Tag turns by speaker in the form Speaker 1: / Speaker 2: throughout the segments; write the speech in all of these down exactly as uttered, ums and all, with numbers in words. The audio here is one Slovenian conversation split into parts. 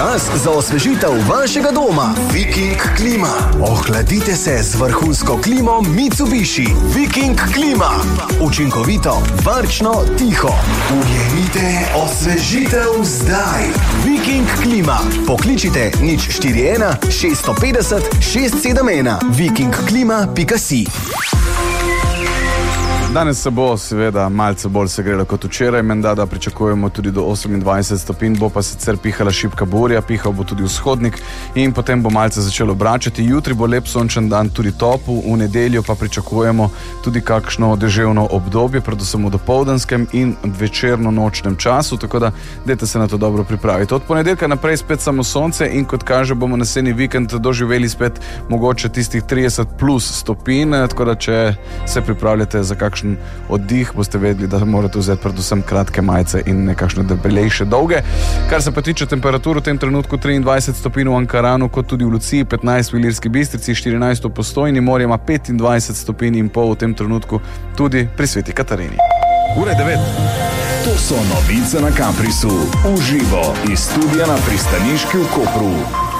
Speaker 1: Čas za osvežitev vašega doma. Viking klima. Ohladite se z vrhunsko klimo Mitsubishi. Viking klima. Učinkovito, varčno, tiho. Ujemite osvežitev zdaj. Viking klima. Pokličite nič štiri ena šest pet nula šest sedem ena. viking klima pika si.
Speaker 2: Danes se bo seveda malce bolj segrelo kot včeraj, menda da pričakujemo tudi do osemindvajset stopinj, bo pa sicer pihala šibka burja, pihal bo tudi vzhodnik in potem bo malce začelo obračati. Jutri bo lep sončen dan, tudi topel, v nedeljo pa pričakujemo tudi kakšno deževno obdobje, predvsem v dopoldanskem in večerno-nočnem času, tako da dajte se na to dobro pripraviti. Od ponedeljka naprej spet samo sonce in kot kaže bomo naslednji vikend doživeli spet mogoče tistih trideset plus stopinj, tako da če se pripravljate za kakšno oddih, boste vedeli, da morate vzeti predvsem kratke majice in nekakšne debelejše dolge. Kar se pa tiče temperatur, v tem trenutku triindvajset stopinj v Ankaranu, kot tudi v Luciji, petnajst v Ilirski Bistrici, štirinajst v Postojni, morje ima petindvajset stopinj in pol v tem trenutku tudi pri Sveti Katarini. Ura je devet.
Speaker 3: To so novice na Caprisu. Uživo iz studia na Pristaniški v Kopru.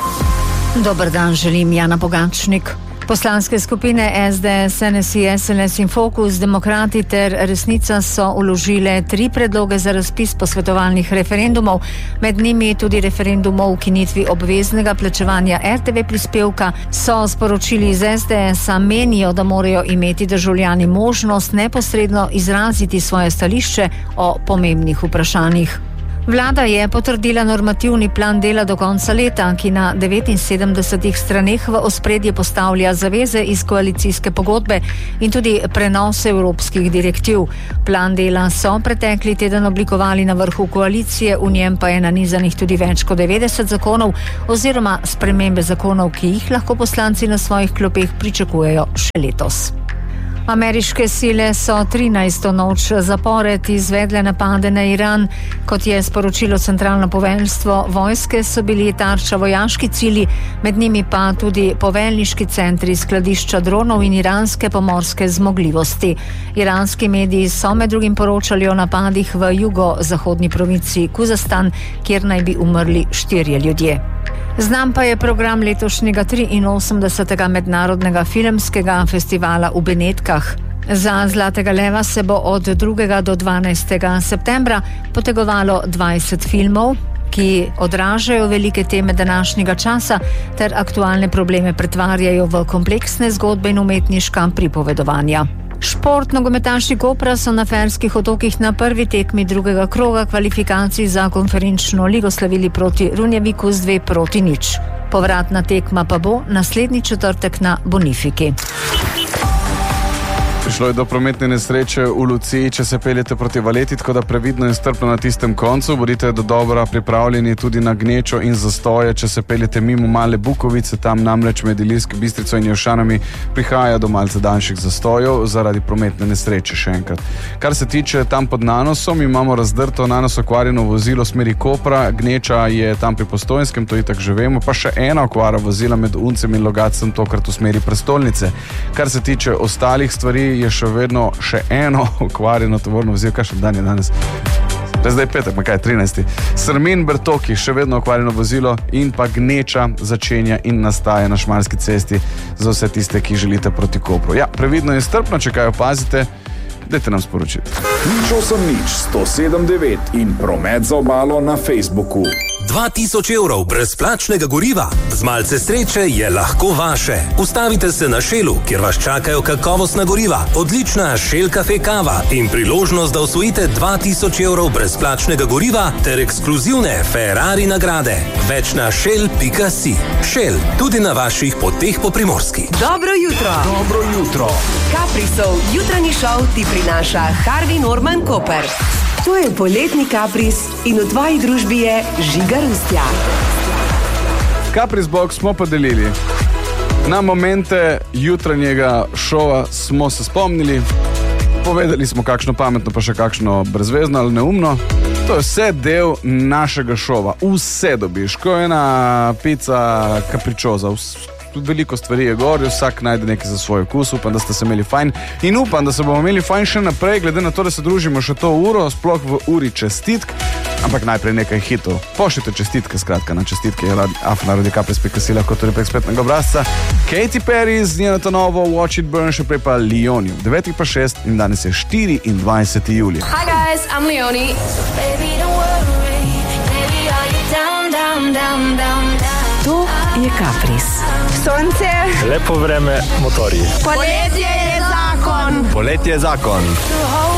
Speaker 4: Dober dan, želim Jana Pogačnik. Poslanske skupine es de es, en es i, es en es in Fokus, Demokrati ter Resnica so vložile tri predloge za razpis posvetovalnih referendumov, med njimi tudi referendum o ukinitvi obveznega plačevanja er te ve prispevka. So sporočili iz es de es-a, menijo, da morajo imeti državljani možnost neposredno izraziti svoje stališče o pomembnih vprašanjih. Vlada je potrdila normativni plan dela do konca leta, ki na devetinsedemdesetih straneh v ospredje postavlja zaveze iz koalicijske pogodbe in tudi prenos evropskih direktiv. Plan dela so pretekli teden oblikovali na vrhu koalicije, v njem pa je nanizanih tudi več kot devetdeset zakonov oziroma spremembe zakonov, ki jih lahko poslanci na svojih klopeh pričakujejo še letos. Ameriške sile so trinajsto noč zapored izvedle napade na Iran. Kot je sporočilo centralno poveljstvo vojske, so bili tarča vojaški cilji, med njimi pa tudi poveljniški centri, skladišča dronov in iranske pomorske zmogljivosti. Iranski mediji so med drugim poročali o napadih v jugozahodni provinci Kuzestan, kjer naj bi umrli štirje ljudje. Znam pa je program letošnjega triinosemdesetega mednarodnega filmskega festivala v Benetkah. Za Zlatega leva se bo od drugega do dvanajstega septembra potegovalo dvajset filmov, ki odražajo velike teme današnjega časa ter aktualne probleme pretvarjajo v kompleksne zgodbe in umetniška pripovedovanja. Šport, nogometaši Kopra so na Ferskih otokih na prvi tekmi drugega kroga kvalifikacij za konferenčno ligo slavili proti Runjeviku z dve proti nič. Povratna tekma pa bo naslednji četrtek na Bonifiki.
Speaker 2: Prišlo je do prometne nesreče v Luciji, če se peljete proti Valeti, tako da previdno in strpno na tistem koncu. Bodite do dobra pripravljeni tudi na gnečo in zastoje, če se peljete mimo Male Bukovice, tam namreč med Ilirsko Bistrico in Jelšanami prihaja do malce daljših zastojev zaradi prometne nesreče še enkrat. Kar se tiče tam pod Nanosom, imamo razdrto Nanos okvarjeno vozilo smeri Kopra, gneča je tam pri Postojnskem, to itak že vemo, pa še ena okvara vozila med Uncem in Logacem, tokrat v smeri prestolnice. Kar se tiče ostalih stvari, je še vedno še eno okvarjeno tovorno vozilo, kakšen dan je danes? Zdaj petek, ma kaj, trinajsti. Srmin Bertoki, še vedno okvarjeno vozilo in pa gneča začenja in nastaja na Šmarski cesti za vse tiste, ki želite proti Kopru. Ja, previdno in strpno, če kaj opazite, dajte nam sporočiti.
Speaker 3: Nič osem nič, sto sedem devet in promet za obalo na Facebooku.
Speaker 5: dva tisoč evrov brezplačnega goriva. Z malce sreče je lahko vaše. Ustavite se na Shellu, kjer vas čakajo kakovostna goriva, odlična Shell Cafe kava in priložnost, da osvojite dva tisoč evrov brezplačnega goriva ter ekskluzivne Ferrari nagrade. Več na shell pika si. Shell, tudi na vaših poteh po Primorski.
Speaker 6: Dobro jutro.
Speaker 3: Dobro jutro.
Speaker 6: Caprisov jutranji šov ti prinaša Harvey Norman Koper. To je poletni Capris in v tvoji družbi je Žiga Rustja.
Speaker 2: Capris Box smo podelili. Na momente jutranjega šova smo se spomnili, povedali smo kakšno pametno, pa še kakšno brezvezno ali neumno. To je vse del našega šova. Vse dobiš. Ko je ena pica capricciosa, veliko stvari je gor, vsak najde nekaj za svoj okus, upam, da ste se imeli fajn in upam, da se bomo imeli fajn še naprej, glede na to, da se družimo še to uro, sploh v uri čestitk, ampak najprej nekaj hitov. Pošljite čestitke, skratka, na čestitke afna radio kapris pika si lahko tudi prek spletnega obrazca. Katy Perry z njeno to novo Watch It Burn, še prej pa Leoni. V devetih pa šest in danes je štiriindvajseti julij.
Speaker 7: Hi guys, I'm Leoni. Baby, don't worry. Baby, are you down, down, down, down, down?
Speaker 6: To je Kapris.
Speaker 8: Sonce,
Speaker 9: lepo vreme, motorji.
Speaker 8: poletje je zakon.
Speaker 1: Poletje je zakon.